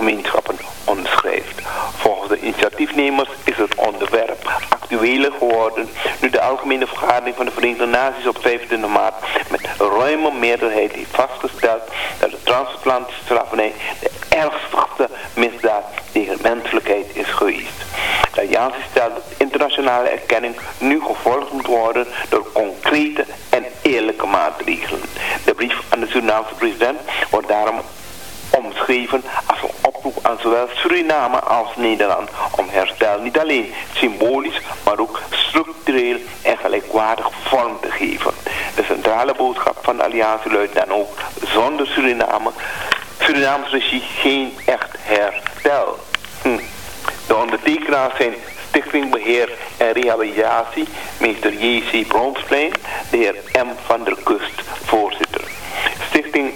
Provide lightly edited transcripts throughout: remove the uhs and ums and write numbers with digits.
gemeenschappen onderschrijft. Volgens de initiatiefnemers is het onderwerp actueler geworden nu de Algemene Vergadering van de Verenigde Naties op 25 maart met ruime meerderheid heeft vastgesteld dat de transatlantische slavernij de ernstigste misdaad tegen menselijkheid is geweest. De alliantie stelt dat internationale erkenning nu gevolgd moet worden door concrete en eerlijke maatregelen. De brief aan de Surinaamse president wordt daarom omschreven als een oproep aan zowel Suriname als Nederland om herstel niet alleen symbolisch, maar ook structureel en gelijkwaardig vorm te geven. De centrale boodschap van de alliantie luidt dan ook: zonder Surinaams regie geen echt herstel. De ondertekenaars zijn Stichting Beheer en Rehabilitatie, meester J.C. Bronsplein, de heer M. van der Kust, voorzitter. Stichting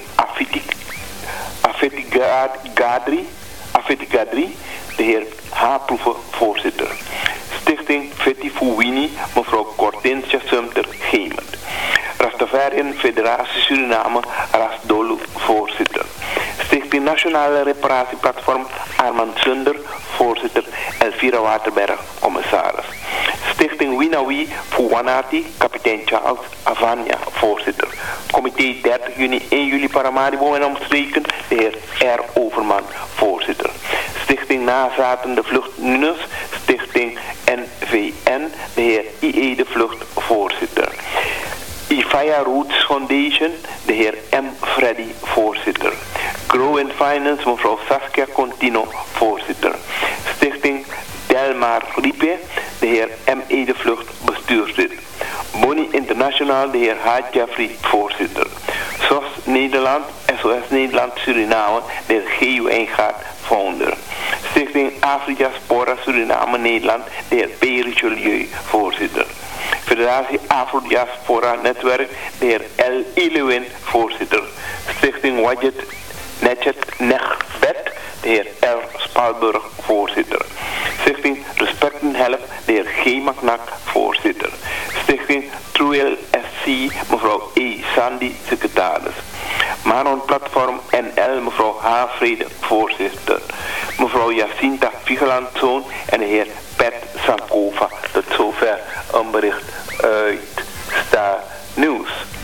Afetigadri, de heer H. Proeven, voorzitter. Stichting Feti Fuwini, mevrouw Cortensia Sumter, Gemert. Rastafarian Federatie Suriname, Rasdolu, voorzitter. Stichting Nationale Reparatieplatform, Armand Sunder, voorzitter. Elvira Waterberg, commissaris. Stichting Winawi Fuwanati, kapitein Charles Avania, voorzitter. Comité 30 juni 1 juli Paramaribo en omstreken, de heer R. Overman, voorzitter. Stichting Nazatende Vlucht NUNES, Stichting NVN, de heer I.E. de Vlucht, voorzitter. Ifaya Roots Foundation, de heer M. Freddy, voorzitter. Grow and Finance, mevrouw Saskia Contino, voorzitter. Stichting Delmar Riepe, de heer M.E. de Vlucht, bestuurslid. Boni International, de heer H. Jeffrey, voorzitter. SOS Nederland, SOS Nederland Suriname, de heer G. Wijngaard, founder. Stichting Afro-Diaspora Suriname Nederland, de heer P. Richelieu, voorzitter. Federatie Afro-Diaspora Netwerk, de heer L. Ilewin, voorzitter. Stichting Wadjet Netjet Negbet, de heer R. Spalburg, voorzitter. Stichting Respect and Help, de heer G. Maknak, voorzitter. Stichting Truel SC, mevrouw E. Sandy, secretaris. Maron Platform NL, mevrouw H. Vrede, voorzitter. Mevrouw Jacinta Vigelandzoon en de heer Pet Sankova. Tot zover een bericht uit Star News.